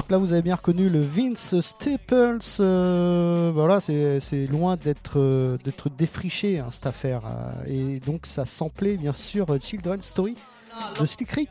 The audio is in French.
donc là vous avez bien reconnu le Vince Staples. Voilà, c'est loin d'être défriché, hein, cette affaire. Et donc ça samplait bien sûr Children's Story de Slick Rick.